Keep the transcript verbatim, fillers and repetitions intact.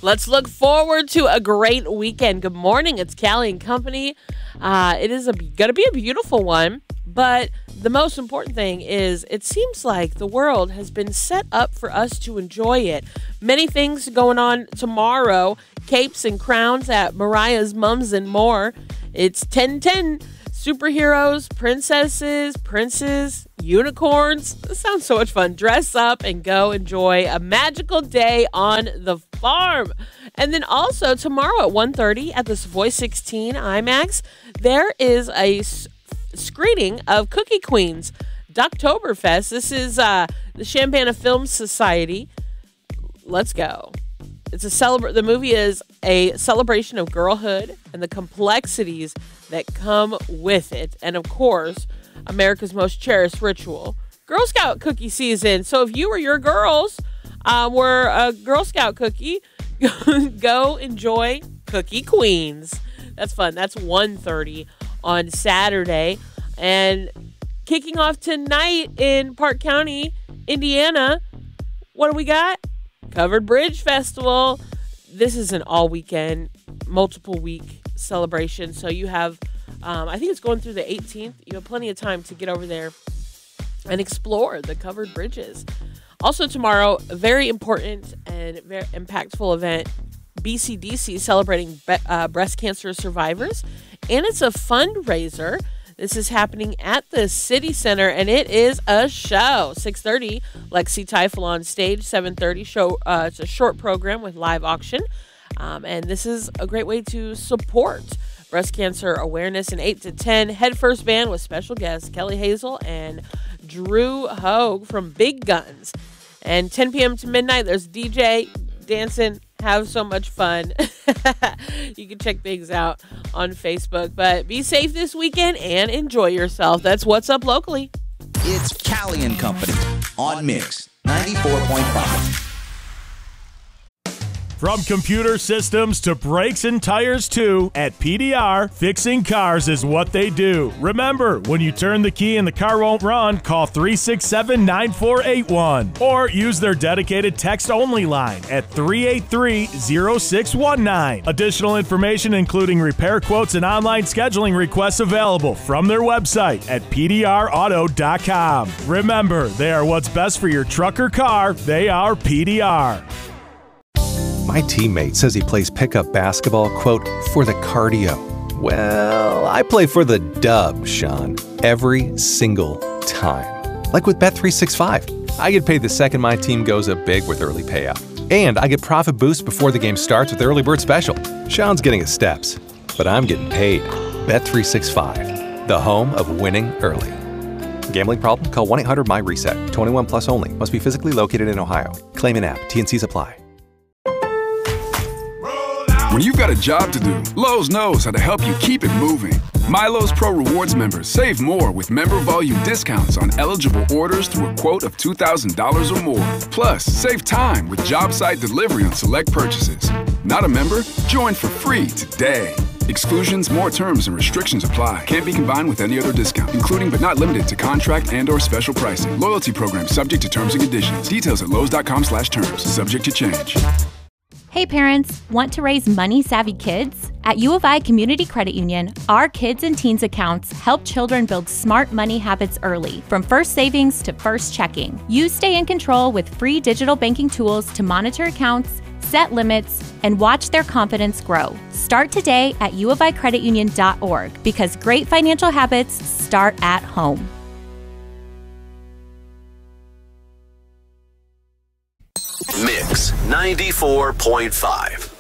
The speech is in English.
Let's look forward to a great weekend. Good morning. It's Callie and Company. Uh, it is going to be a beautiful one, but the most important thing is it seems like the world has been set up for us to enjoy it. Many things going on tomorrow. Capes and crowns at Mariah's Mums and More. It's ten ten. Superheroes, princesses, princes, unicorns. This sounds so much fun. Dress up and go enjoy a magical day on the farm. And then also tomorrow at one thirty at the Savoy sixteen IMAX, there is a s- screening of Cookie Queens, Ducktoberfest. This is uh, the Champaign Film Society. Let's go. It's a celebra- The movie is a celebration of girlhood and the complexities that come with it. And of course, America's most cherished ritual, Girl Scout cookie season. So if you or your girls um, were a Girl Scout cookie, go enjoy Cookie Queens. That's fun. That's one thirty on Saturday. And kicking off tonight in Park County, Indiana, what do we got? Covered Bridge Festival. This is an all weekend, multiple week celebration. So you have, um, I think it's going through the eighteenth. You have plenty of time to get over there and explore the covered bridges. Also tomorrow, a very important and very impactful event, B C D C celebrating be- uh, breast cancer survivors. And it's a fundraiser. This is happening at the City Center, and it is a show. six thirty, Lexi Teifel on stage. seven thirty, show. Uh, it's a short program with live auction. Um, and this is a great way to support breast cancer awareness. And eight to ten, Head First Band with special guests Kelly Hazel and Drew Hogue from Big Guns. And ten p.m. to midnight, there's D J dancing. Have so much fun. You can check things out on Facebook. But be safe this weekend and enjoy yourself. That's What's Up Locally. It's Callie and Company on Mix ninety-four point five. From computer systems to brakes and tires too, at P D R, fixing cars is what they do. Remember, when you turn the key and the car won't run, call three six seven, nine four eight one or use their dedicated text-only line at three eight three, zero six one nine. Additional information including repair quotes and online scheduling requests available from their website at P D R auto dot com. Remember, they are what's best for your truck or car. They are P D R. My teammate says he plays pickup basketball, quote, for the cardio. Well, I play for the dub, Sean, every single time. Like with Bet three sixty-five. I get paid the second my team goes up big with early payout. And I get profit boosts before the game starts with Early Bird Special. Sean's getting his steps, but I'm getting paid. Bet three sixty-five, the home of winning early. Gambling problem? Call one eight hundred M Y reset. twenty-one plus only. Must be physically located in Ohio. Claim an app. T and Cs apply. When you've got a job to do, Lowe's knows how to help you keep it moving. MyLowe's Pro Rewards members save more with member volume discounts on eligible orders through a quote of two thousand dollars or more. Plus, save time with job site delivery on select purchases. Not a member? Join for free today. Exclusions, more terms, and restrictions apply. Can't be combined with any other discount, including but not limited to contract and or special pricing. Loyalty program subject to terms and conditions. Details at lowes dot com slash terms. Subject to change. Hey parents, want to raise money-savvy kids? At U of I Community Credit Union, our kids and teens accounts help children build smart money habits early, from first savings to first checking. You stay in control with free digital banking tools to monitor accounts, set limits, and watch their confidence grow. Start today at u of i credit union dot org because great financial habits start at home. Mix ninety-four point five.